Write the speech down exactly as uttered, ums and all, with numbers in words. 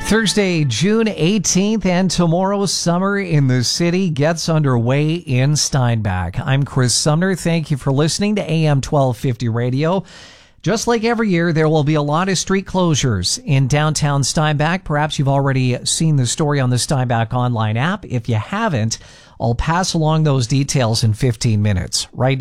Thursday, June eighteenth, and tomorrow, summer in the city gets underway in Steinbach. I'm Chris Sumner. Thank you for listening to A M twelve fifty Radio. Just like every year, there will be a lot of street closures in downtown Steinbach. Perhaps you've already seen the story on the Steinbach online app. If you haven't, I'll pass along those details in fifteen minutes. Right now,